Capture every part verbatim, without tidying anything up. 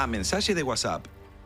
a mensaxe de WhatsApp.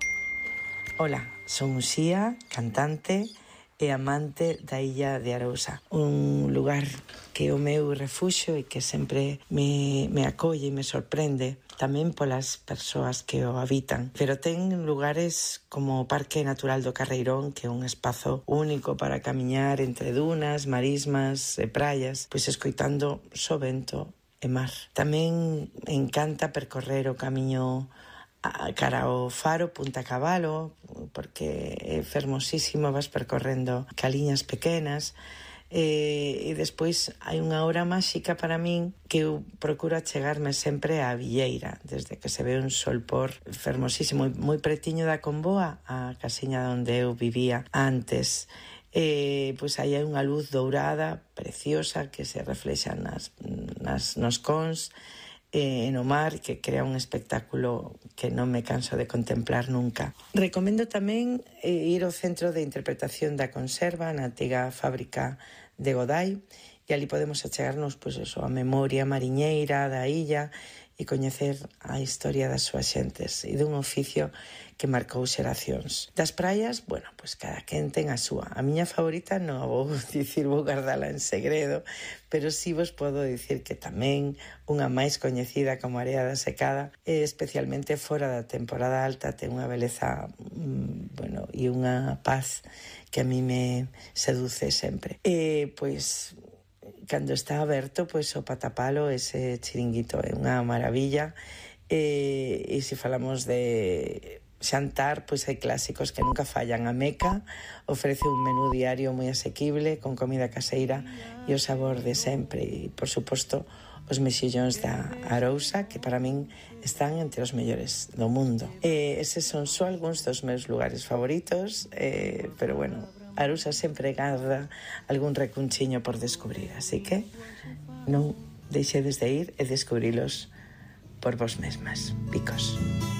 Ola, son Uxía, cantante e amante da illa de Arousa, un lugar que é o meu refuxio e que sempre me, me acolle e me sorprende, tamén polas persoas que o habitan. Pero ten lugares como o Parque Natural do Carreirón, que é un espazo único para camiñar entre dunas, marismas e praias, pois escoitando só vento e mar. Tamén me encanta percorrer o camiño cara ao faro Punta Cabalo, porque é fermosísimo, vas percorrendo caliñas pequenas, e, e despois hai unha hora máxica para min que eu procuro chegarme sempre á Villeira, desde que se ve un solpor fermosísimo, moi pretiño da Comboa, a casiña onde eu vivía antes. E, pois aí hai unha luz dourada preciosa que se reflexa nas, nas, nos cons e no mar, que crea un espectáculo que non me canso de contemplar nunca. Recomendo tamén eh, ir ao Centro de Interpretación da Conserva, na antiga fábrica de Godai, e ali podemos achegarnos pois, eso, a memoria mariñeira da illa e coñecer a historia das súas xentes e dun oficio que marcou xeracións. Das praias, bueno, pois cada quen ten a súa. A miña favorita non a vou dicir, vou guardala en segredo, pero sí vos podo dicir que tamén unha máis coñecida como Area da Secada, e especialmente fora da temporada alta, ten unha beleza, mmm, bueno, e unha paz que a mí me seduce sempre. E, pois, cando está aberto, pois o Patapalo, ese chiringuito é unha maravilla, e, e se falamos de xantar, pois hai clásicos que nunca fallan. A Meca ofrece un menú diario moi asequible, con comida caseira e o sabor de sempre, e, por suposto, os mexillóns da Arousa, que para min están entre os mellores do mundo. E eses son só algúns dos meus lugares favoritos, eh, pero bueno, Arousa sempre garda algún recunchiño por descubrir, así que non deixedes de ir e descubrilos por vos mesmas. Picos.